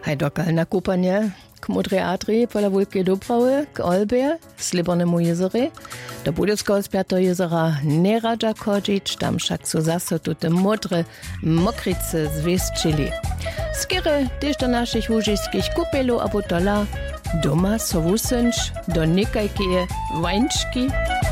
Hajdokalna kupanie k Modrej Adrii, pola Wulkie Dubrały, k Olbie, Slibernemu jezere. Do Budowskiego Spiato jezera nie radza chodzić, tam však so zase tute modre mokrice zwieszczyli. Skiery też do naszych łużyskich kupelu, abo dola, doma so wusynč do nekajkie wańczki,